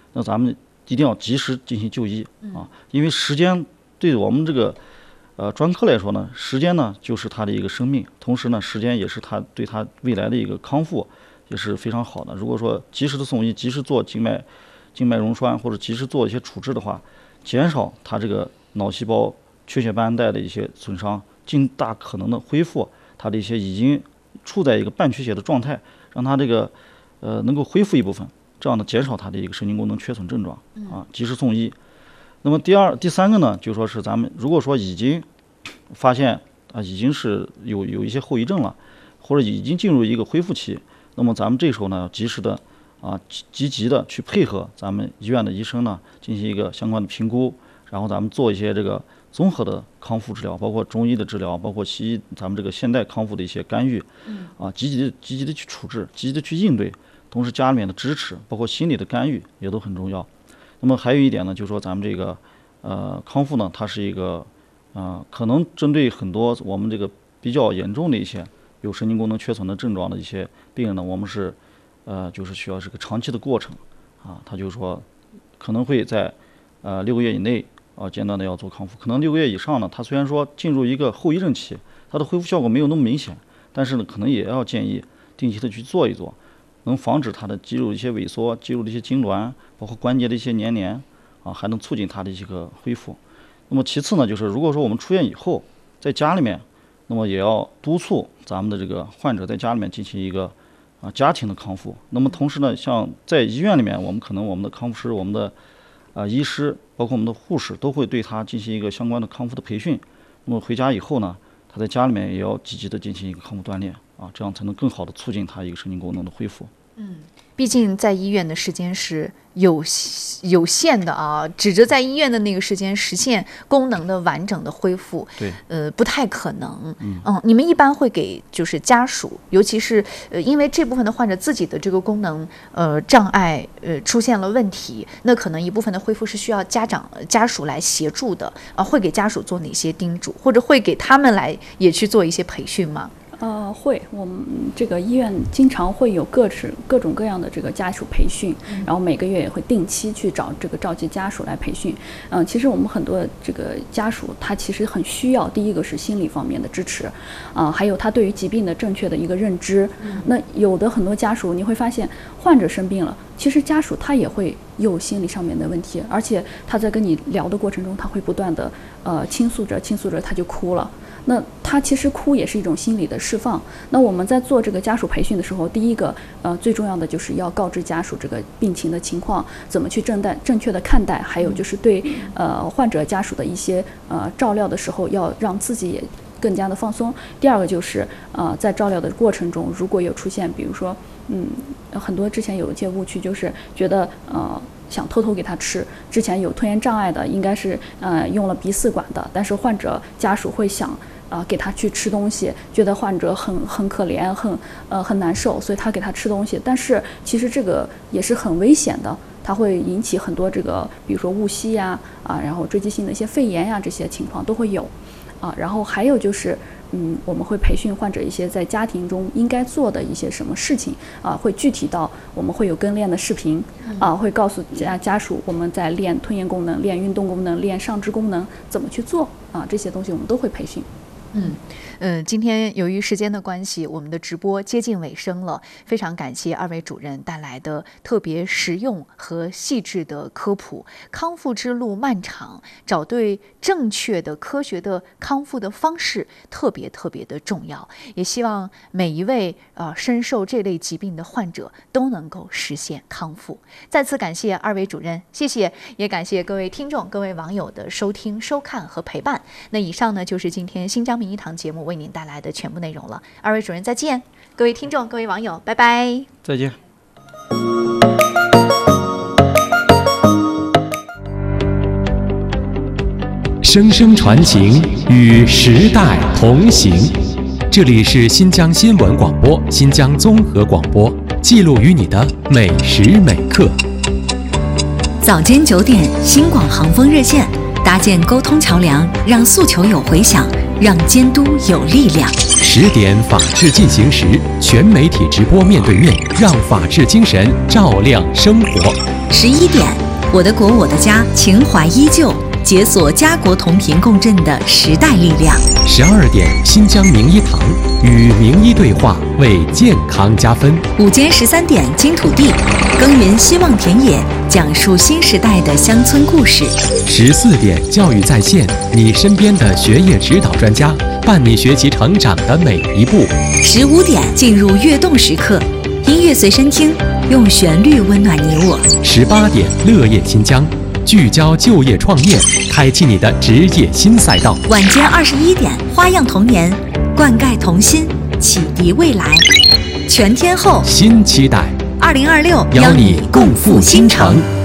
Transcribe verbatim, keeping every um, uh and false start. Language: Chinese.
那咱们一定要及时进行就医啊，因为时间对我们这个呃专科来说呢，时间呢就是他的一个生命，同时呢，时间也是他对他未来的一个康复也是非常好的。如果说及时的送医，及时做静脉静脉溶栓或者及时做一些处置的话，减少他这个脑细胞缺血斑带的一些损伤，尽大可能的恢复他的一些已经处在一个半缺血的状态，让他这个呃能够恢复一部分，这样呢减少他的一个神经功能缺损症状啊，及时送医。那么第二、第三个呢，就说是咱们如果说已经发现啊已经是有有一些后遗症了，或者已经进入一个恢复期，那么咱们这时候呢，及时的啊积极的去配合咱们医院的医生呢，进行一个相关的评估，然后咱们做一些这个综合的康复治疗，包括中医的治疗，包括西医咱们这个现代康复的一些干预，啊积极的积极的去处置，积极的去应对，同时家里面的支持，包括心理的干预也都很重要。那么还有一点呢，就是说咱们这个呃康复呢，它是一个啊、呃、可能针对很多我们这个比较严重的一些有神经功能缺损的症状的一些病人呢，我们是呃就是需要是个长期的过程啊，他就是说可能会在呃六个月以内啊简单的要做康复，可能六个月以上呢，他虽然说进入一个后遗症期，它的恢复效果没有那么明显，但是呢可能也要建议定期的去做一做，能防止它的肌肉一些萎缩，肌肉的一些痉挛，包括关节的一些粘连啊，还能促进它的一个恢复。那么其次呢，就是如果说我们出院以后在家里面，那么也要督促咱们的这个患者在家里面进行一个啊家庭的康复。那么同时呢，像在医院里面，我们可能我们的康复师、我们的啊医师，包括我们的护士，都会对他进行一个相关的康复的培训。那么回家以后呢，他在家里面也要积极的进行一个康复锻炼啊，这样才能更好的促进他一个神经功能的恢复。 嗯，毕竟在医院的时间是有有限的啊，指着在医院的那个时间实现功能的完整的恢复， 对， 呃，不太可能。嗯, 嗯你们一般会给就是家属，尤其是呃，因为这部分的患者自己的这个功能呃障碍呃出现了问题，那可能一部分的恢复是需要家长家属来协助的啊，会给家属做哪些叮嘱，或者会给他们来也去做一些培训吗？ 呃，会，我们这个医院经常会有各式各种各样的这个家属培训，嗯、然后每个月也会定期去找这个召集家属来培训。嗯、呃，其实我们很多这个家属他其实很需要，第一个是心理方面的支持，啊、呃，还有他对于疾病的正确的一个认知。嗯、那有的很多家属你会发现，患者生病了，其实家属他也会有心理上面的问题，而且他在跟你聊的过程中，他会不断的呃倾诉着倾诉着他就哭了。那他其实哭也是一种心理的释放。那我们在做这个家属培训的时候，第一个呃最重要的就是要告知家属这个病情的情况，怎么去正待正确的看待，还有就是对呃患者家属的一些呃照料的时候，要让自己也更加的放松。第二个就是呃在照料的过程中，如果有出现比如说嗯很多之前有一些误区，就是觉得呃想偷偷给他吃，之前有吞咽障碍的应该是呃用了鼻饲管的，但是患者家属会想啊、呃、给他去吃东西，觉得患者很很可怜，很呃很难受，所以他给他吃东西，但是其实这个也是很危险的，它会引起很多这个比如说误吸呀啊，然后追击性的一些肺炎呀，这些情况都会有啊。然后还有就是嗯，我们会培训患者一些在家庭中应该做的一些什么事情啊，会具体到我们会有跟练的视频啊，会告诉家家属我们在练吞咽功能、练运动功能、练上肢功能怎么去做啊，这些东西我们都会培训。 嗯嗯，今天由于时间的关系，我们的直播接近尾声了。非常感谢二位主任带来的特别实用和细致的科普。康复之路漫长，找对正确的、科学的康复的方式特别特别的重要。也希望每一位呃深受这类疾病的患者都能够实现康复。再次感谢二位主任，谢谢，也感谢各位听众、各位网友的收听、收看和陪伴。那以上呢就是今天新疆名医堂节目为您带来的全部内容了。二位主任再见，各位听众、各位网友，拜拜， 再见。 声声传情，与时代同行。这里是新疆新闻广播、新疆综合广播，记录于你的每时每刻。 早间九点，新广航风热线，搭建沟通桥梁，让诉求有回响，让监督有力量。 十点法治进行时，全媒体直播面对面，让法治精神照亮生活。 十一点，我的国我的家，情怀依旧，解锁家国同频共振的时代力量。 十二点，新疆名医堂与名医对话，为健康加分。 午间十三点，金土地，耕耘希望田野，讲述新时代的乡村故事。 十四点，教育在线，你身边的学业指导专家，伴你学习成长的每一步。 十五点，进入跃动时刻，音乐随身听，用旋律温暖你我。 十八点，乐业新疆，聚焦就业创业，开启你的职业新赛道。 晚间二十一点，花样童年，灌溉童心，启迪未来。全天候新期待， 二零二六邀你共赴新城。